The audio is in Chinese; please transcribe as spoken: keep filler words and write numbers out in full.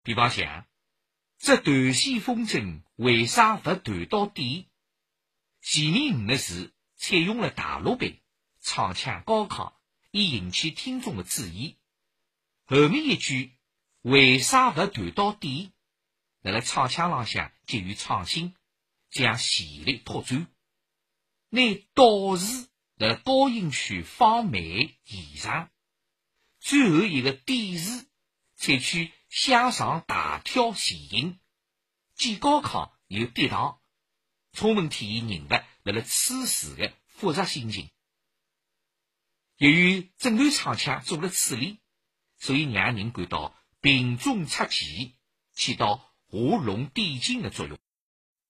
比方讲，这断线风筝为啥不断到底？前面五个字采用了大陆版，唱腔高亢，以引起听众的注意。后面一句为啥不断到底？辣辣唱腔浪向给予创新，将旋律拓展。拿倒字辣辣高音区放慢延长，最后一个底字采取向上大跳前音，既高亢又跌宕，充分体现人物辣辣此时的复杂心情。由于整段唱腔做了处理，所以让人感到平中出奇，起到画龙点睛的作用。